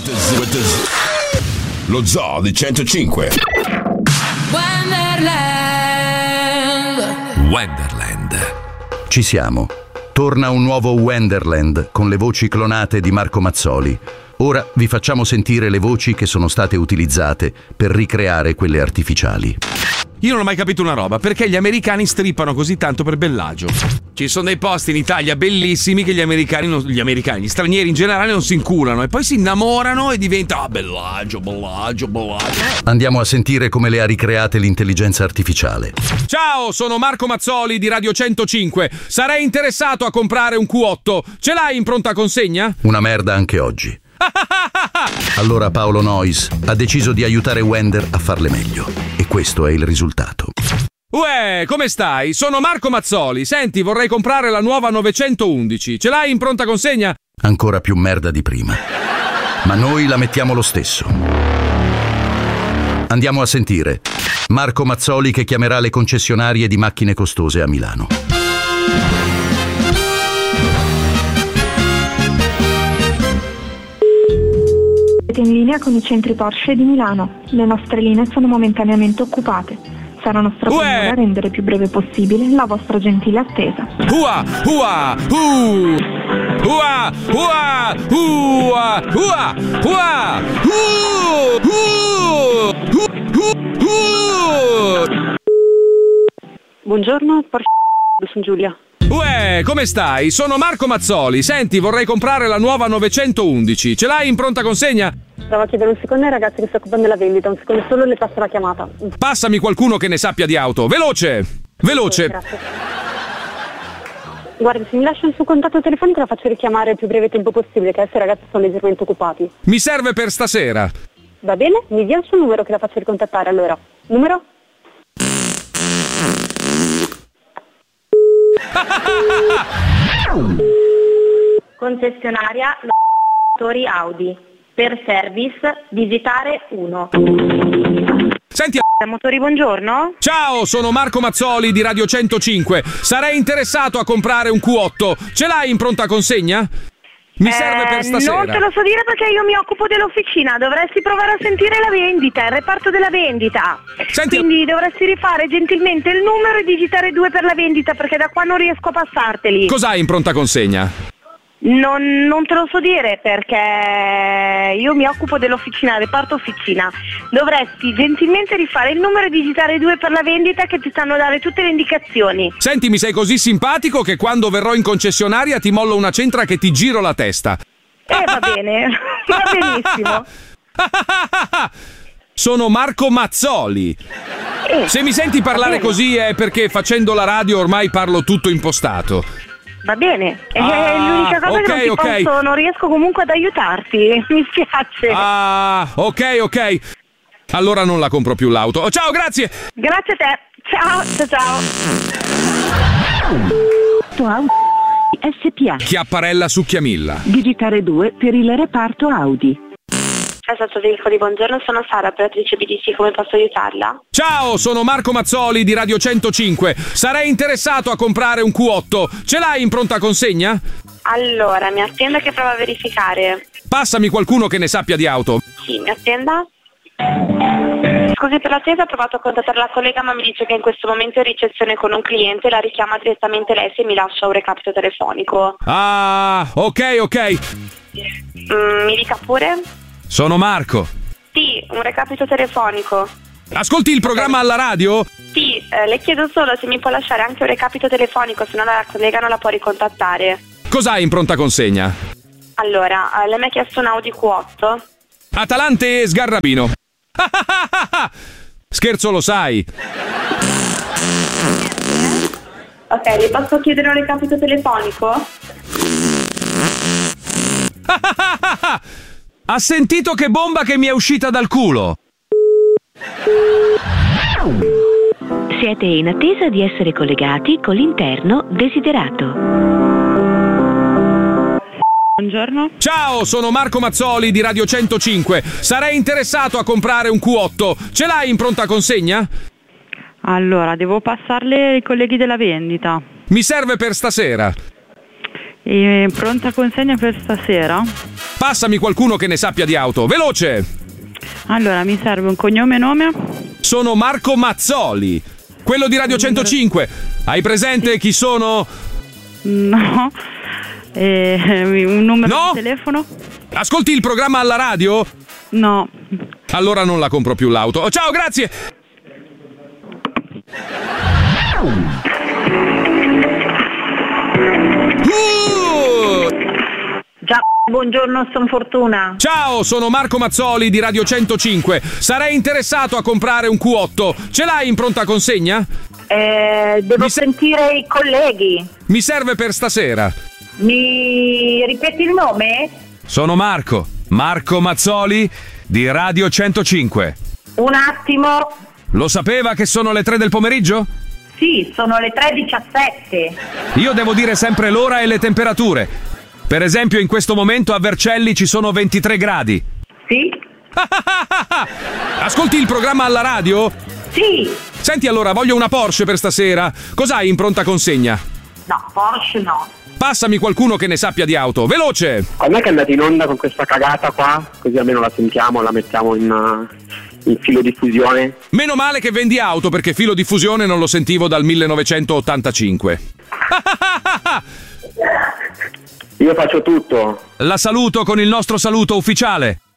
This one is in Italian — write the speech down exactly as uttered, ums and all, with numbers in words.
with the z- lo zoo di centocinque. Wonderland. Wonderland. Ci siamo. Torna un nuovo Wonderland con le voci clonate di Marco Mazzoli. Ora vi facciamo sentire le voci che sono state utilizzate per ricreare quelle artificiali. Io non ho mai capito una roba, perché gli americani strippano così tanto per Bellagio? Ci sono dei posti in Italia bellissimi che gli americani, non, gli americani, gli stranieri in generale non si inculano e poi si innamorano e diventa ah, Bellagio, Bellagio, Bellagio. Andiamo a sentire come le ha ricreate l'intelligenza artificiale. Ciao, sono Marco Mazzoli di Radio centocinque. Sarei interessato a comprare un Q otto. Ce l'hai in pronta consegna? Una merda anche oggi. Allora Paolo Noyes ha deciso di aiutare Wender a farle meglio e questo è il risultato. Uè, come stai? Sono Marco Mazzoli. Senti, vorrei comprare la nuova novecentoundici. Ce l'hai in pronta consegna? Ancora più merda di prima. Ma noi la mettiamo lo stesso. Andiamo a sentire Marco Mazzoli che chiamerà le concessionarie di macchine costose a Milano. In linea con i centri Porsche di Milano. Le nostre linee sono momentaneamente occupate. Sarà nostra volontà rendere più breve possibile la vostra gentile attesa. Ua, ua, uh. Ua, ua, ua, ua, ua, uh, uh, uh, uh. Buongiorno, Porsche, sono Giulia. Uè, come stai? Sono Marco Mazzoli. Senti, vorrei comprare la nuova novecentoundici. Ce l'hai in pronta consegna? Stavo a chiedere un secondo ai ragazzi che sto occupando della vendita. Un secondo solo, le passo la chiamata. Passami qualcuno che ne sappia di auto. Veloce! Veloce! Sì, grazie. Guardi, se mi lascia il suo contatto telefonico la faccio richiamare il più breve tempo possibile, che adesso i ragazzi sono leggermente occupati. Mi serve per stasera. Va bene? Mi dia il suo numero che la faccio ricontattare. Allora, numero? Concessionaria motori Audi. Per service digitare uno. Senti, motori, buongiorno. ciao, sono Marco Mazzoli di Radio centocinque. Sarei interessato a comprare un Q otto. Ce l'hai in pronta consegna? Mi serve per stasera. Non te lo so dire perché io mi occupo dell'officina. Dovresti provare a sentire la vendita, il reparto della vendita. Senti, quindi dovresti rifare gentilmente il numero e digitare due per la vendita, perché da qua non riesco a passarteli. Cos'hai in pronta consegna? Non, non te lo so dire perché io mi occupo dell'officina, reparto officina. Dovresti gentilmente rifare il numero e digitare due per la vendita, che ti stanno a dare tutte le indicazioni. Senti, mi sei così simpatico che quando verrò in concessionaria ti mollo una centra che ti giro la testa. Eh, va bene, va benissimo. Sono Marco Mazzoli. Eh, Se mi senti parlare così è perché facendo la radio ormai parlo tutto impostato. Va bene, è Ah, l'unica cosa ok, che non ti ok. posso, non riesco comunque ad aiutarti, mi spiace. Ah, ok, ok. Allora non la compro più l'auto. Oh, ciao, grazie. Grazie a te, ciao, ciao, ciao. S P A. Chiapparella Succhiamilla. Digitare due per il reparto Audi. Esatto, veicoli, buongiorno, sono Sara, operatrice B D C, come posso aiutarla? Ciao, sono Marco Mazzoli di Radio centocinque. Sarei interessato a comprare un Q otto. Ce l'hai in pronta consegna? Allora, mi attenda che prova a verificare. Passami qualcuno che ne sappia di auto. Sì, mi attenda. Scusi per l'attesa, ho provato a contattare la collega ma mi dice che in questo momento è in ricezione con un cliente, la richiama direttamente lei se mi lascia un recapito telefonico. Ah, ok, ok. Mm, mi dica pure? Sono Marco. Sì, un recapito telefonico. Ascolti il programma alla radio? Sì, eh, le chiedo solo se mi può lasciare anche un recapito telefonico, se no la collega non la può ricontattare. Cos'hai in pronta consegna? Allora, eh, lei mi ha chiesto un Audi Q otto? Atalante e Sgarrapino. Scherzo, lo sai. Ok, le posso chiedere un recapito telefonico? Ha sentito che bomba che mi è uscita dal culo? Siete in attesa di essere collegati con l'interno desiderato. Buongiorno. Ciao, sono Marco Mazzoli di Radio centocinque. Sarei interessato a comprare un Q otto. Ce l'hai in pronta consegna? Allora, devo passarle ai colleghi della vendita. Mi serve per stasera. E pronta consegna per stasera? Passami qualcuno che ne sappia di auto, veloce! Allora, mi serve un cognome e nome? Sono Marco Mazzoli, quello di Radio centocinque. Hai presente chi sono? No. Eh, un numero No? di telefono? Ascolti il programma alla radio? No. Allora non la compro più l'auto. Oh, ciao, grazie! Uh! Già, buongiorno, son Fortuna. Ciao, sono Marco Mazzoli di Radio centocinque. Sarei interessato a comprare un Q otto. Ce l'hai in pronta consegna? Eh, devo Mi se- sentire i colleghi. Mi serve per stasera. Mi ripeti il nome? Sono Marco, Marco Mazzoli di Radio centocinque. Un attimo. Lo sapeva che sono le tre del pomeriggio? Sì, sono le tre e diciassette. Io devo dire sempre l'ora e le temperature. Per esempio, in questo momento a Vercelli ci sono ventitré gradi. Sì? Ascolti il programma alla radio? Sì. Senti, allora, voglio una Porsche per stasera. Cos'hai in pronta consegna? No, Porsche no. Passami qualcuno che ne sappia di auto, veloce! Quando è che andate in onda con questa cagata qua? Così almeno la sentiamo, la mettiamo in, uh, in filo diffusione. Meno male che vendi auto, perché filo diffusione non lo sentivo dal millenovecentottantacinque. Io faccio tutto. La saluto con il nostro saluto ufficiale.